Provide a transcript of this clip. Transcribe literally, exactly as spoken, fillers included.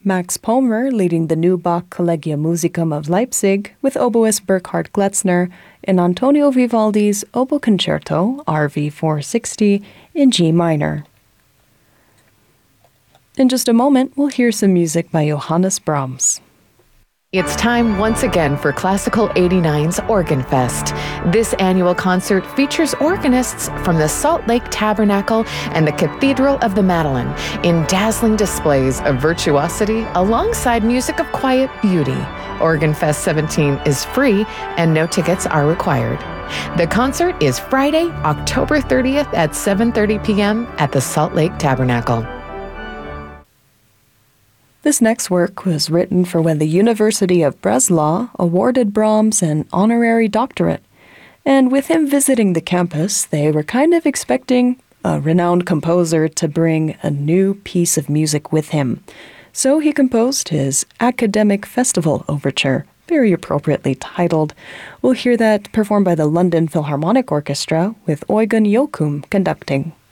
Max Palmer leading the new Bach Collegium Musicum of Leipzig with oboist Burkhard Gletzner in Antonio Vivaldi's Oboe Concerto R V four sixty in G minor. In just a moment, we'll hear some music by Johannes Brahms. It's time once again for Classical eighty-nine's Organ Fest. This annual concert features organists from the Salt Lake Tabernacle and the Cathedral of the Madeleine in dazzling displays of virtuosity alongside music of quiet beauty. Organ Fest seventeen is free and no tickets are required. The concert is Friday, October thirtieth at seven thirty p.m. at the Salt Lake Tabernacle. This next work was written for when the University of Breslau awarded Brahms an honorary doctorate. And with him visiting the campus, they were kind of expecting a renowned composer to bring a new piece of music with him. So he composed his Academic Festival Overture, very appropriately titled. We'll hear that performed by the London Philharmonic Orchestra with Eugen Jochum conducting.